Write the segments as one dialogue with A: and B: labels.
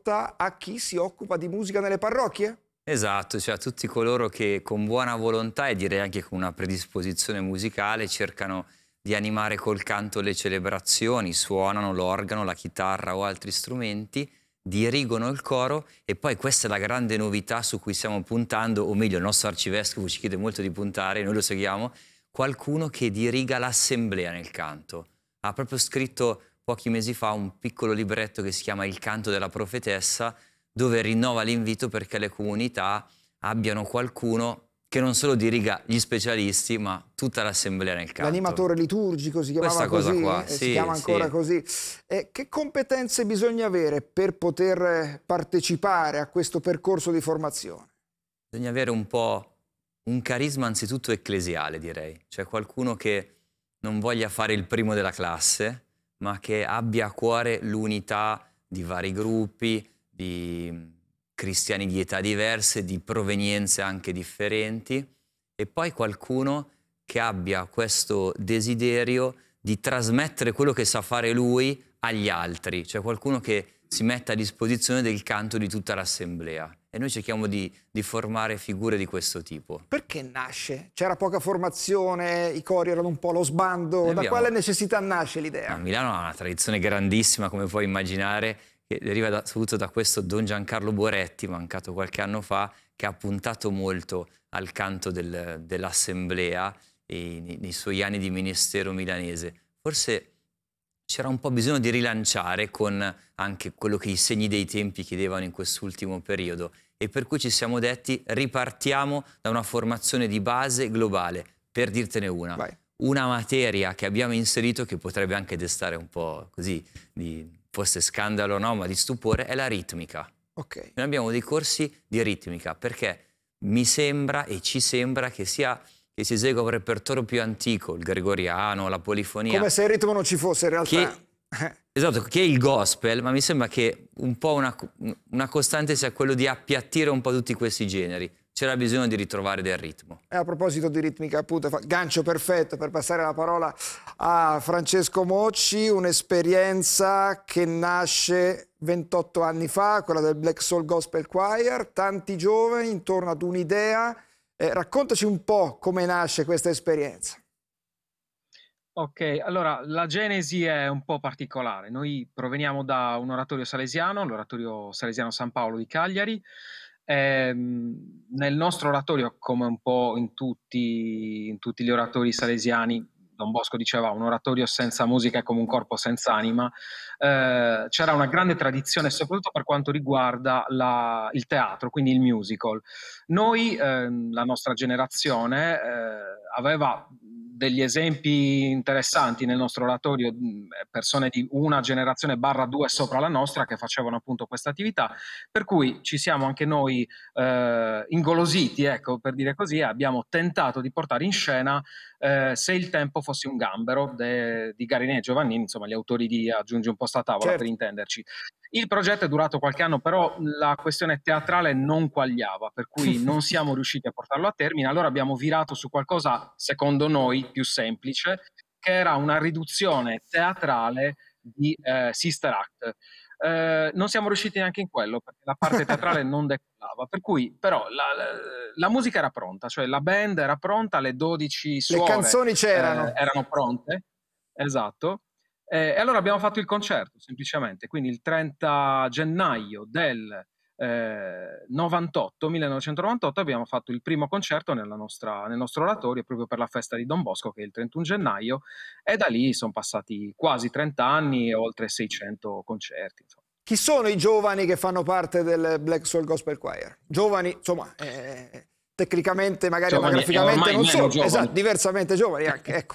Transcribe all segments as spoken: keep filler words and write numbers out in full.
A: rivolta a chi si occupa di musica nelle parrocchie?
B: Esatto, cioè a tutti coloro che con buona volontà e direi anche con una predisposizione musicale cercano di animare col canto le celebrazioni, suonano l'organo, la chitarra o altri strumenti, dirigono il coro e poi questa è la grande novità su cui stiamo puntando, o meglio il nostro arcivescovo ci chiede molto di puntare, noi lo seguiamo, qualcuno che diriga l'assemblea nel canto. Ha proprio scritto pochi mesi fa un piccolo libretto che si chiama Il canto della profetessa, dove rinnova l'invito perché le comunità abbiano qualcuno che non solo diriga gli specialisti, ma tutta l'assemblea nel canto.
A: L'animatore liturgico si chiamava
B: Questa cosa
A: così?
B: qua,
A: Eh,
B: sì,
A: si chiama ancora
B: sì.
A: così. Eh, che competenze bisogna avere per poter partecipare a questo percorso di formazione?
B: Bisogna avere un po' un carisma anzitutto ecclesiale, direi. Cioè qualcuno che non voglia fare il primo della classe, ma che abbia a cuore l'unità di vari gruppi, di cristiani di età diverse, di provenienze anche differenti, e poi qualcuno che abbia questo desiderio di trasmettere quello che sa fare lui agli altri, cioè qualcuno che si metta a disposizione del canto di tutta l'assemblea. E noi cerchiamo di, di formare figure di questo tipo.
A: Perché nasce? C'era poca formazione, i cori erano un po' lo sbando.
B: Noi
A: Da
B: abbiamo,
A: quale necessità nasce
B: no,
A: l'idea?
B: Milano ha una tradizione grandissima, come puoi immaginare, che deriva da, soprattutto da questo Don Giancarlo Boretti, mancato qualche anno fa, che ha puntato molto al canto del, dell'assemblea nei, nei suoi anni di ministero milanese. Forse c'era un po' bisogno di rilanciare con anche quello che i segni dei tempi chiedevano in quest'ultimo periodo, e per cui ci siamo detti ripartiamo da una formazione di base globale. Per dirtene una,
A: Vai.
B: una materia che abbiamo inserito che potrebbe anche destare un po' così, di, forse scandalo no, ma di stupore, è la ritmica.
A: Ok.
B: Noi abbiamo dei corsi di ritmica perché mi sembra e ci sembra che sia che si esegua un repertorio più antico, il gregoriano, la polifonia,
A: Come se il ritmo non ci fosse in realtà.
B: che, esatto, che è il gospel, ma mi sembra che un po' una, una costante sia quello di appiattire un po' tutti questi generi. C'era bisogno di ritrovare del ritmo.
A: E a proposito di ritmica, appunto, gancio perfetto per passare la parola a Francesco Mocci, un'esperienza che nasce ventotto anni fa, quella del Black Soul Gospel Choir, tanti giovani intorno ad un'idea. Eh, raccontaci un po' come nasce questa esperienza.
C: Ok, allora la genesi è un po' particolare. Noi proveniamo da un oratorio salesiano, l'oratorio salesiano San Paolo di Cagliari. Ehm, nel nostro oratorio, come un po' in tutti, in tutti gli oratori salesiani, Don Bosco diceva un oratorio senza musica è come un corpo senza anima. Eh, c'era una grande tradizione, soprattutto per quanto riguarda la, il teatro, quindi il musical. Noi, ehm, la nostra generazione, eh, aveva degli esempi interessanti nel nostro oratorio, persone di una generazione barra due sopra la nostra che facevano appunto questa attività, per cui ci siamo anche noi eh, ingolositi, ecco, per dire così, e abbiamo tentato di portare in scena eh, Se il tempo fosse un gambero de, di Garinè e Giovannini, insomma gli autori di Aggiungi un posto a tavola, per
A: Certo.
C: intenderci. Il progetto è durato qualche anno, però la questione teatrale non quagliava, per cui non siamo riusciti a portarlo a termine. Allora abbiamo virato su qualcosa, secondo noi, più semplice, che era una riduzione teatrale di eh, Sister Act. Eh, non siamo riusciti neanche in quello, perché la parte teatrale non decollava, per cui però la, la, la musica era pronta, cioè la band era pronta, le dodici
A: Le
C: suore
A: canzoni
C: eh,
A: c'erano.
C: erano pronte, esatto. Eh, e allora abbiamo fatto il concerto, semplicemente. Quindi il trenta gennaio del eh, novantotto, millenovecentonovantotto abbiamo fatto il primo concerto nella nostra, nel nostro oratorio, proprio per la festa di Don Bosco, che è il trentuno gennaio, e da lì sono passati quasi trenta anni e oltre seicento concerti. Insomma.
A: Chi sono i giovani che fanno parte del Black Soul Gospel Choir? Giovani, insomma, eh, tecnicamente, magari
C: Giovani e
A: anagraficamente
C: ormai
A: non
C: meno
A: solo,
C: giovani.
A: esatto, diversamente giovani anche, ecco.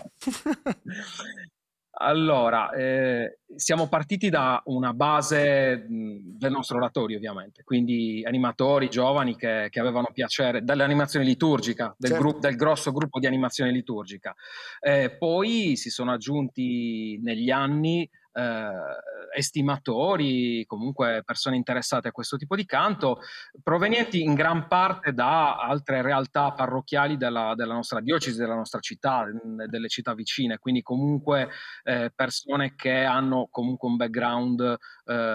C: Allora, eh, siamo partiti da una base mh, del nostro oratorio, ovviamente, quindi animatori giovani che, che avevano piacere dell'animazione liturgica, del,
A: Certo.
C: gru- del grosso gruppo di animazione liturgica. Eh, poi si sono aggiunti negli anni eh, estimatori, comunque persone interessate a questo tipo di canto, provenienti in gran parte da altre realtà parrocchiali della, della nostra diocesi, della nostra città, delle città vicine, quindi comunque eh, persone che hanno comunque un background eh,